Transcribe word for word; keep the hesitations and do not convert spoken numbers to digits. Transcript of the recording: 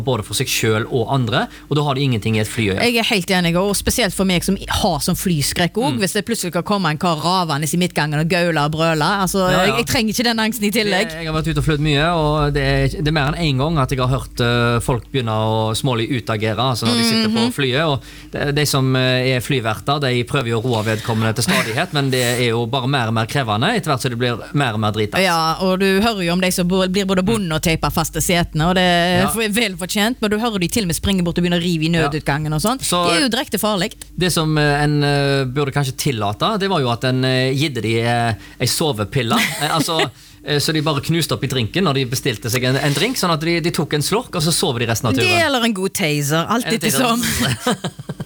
både for seg selv og andre, og da har de ingenting i et fly å gjøre. Jeg er helt enig, og spesielt for meg som har sånn flyskrekk også, mm. hvis det plutselig kan komme en kar ravende i midtgangen og gaula og brøla, altså, ja, ja. Jeg, jeg trenger ikke den angsten i tillegg. Det, jeg har vært ute og flytt mye, og det er, det er mer enn en gang at jeg har hørt uh, folk begynne å smålig utagere, altså når de sitter på flyet, og de, de som er flyverter, de prøver jo å roe vedkommende til stadighet, men det er jo bare mer og mer krevende, etter hvert så det blir mer og mer dritas. Ja, og du hører jo om de som blir både bonde og teiper faste setene, og det er ja. vel fortjent, men du hører de til og med springe bort og begynne å rive i nødutgangen og sånn. Så, det er jo direkte farlig. Det som en uh, burde kanskje tillate, det var jo at en uh, gidde de uh, en sovepille, uh, altså så de bare knuste opp i drinken når de bestilte seg en, en drink, sånn at de, de tok en slurk, og så sover de resten av turen. Det eller en god taser, alltid til sånn.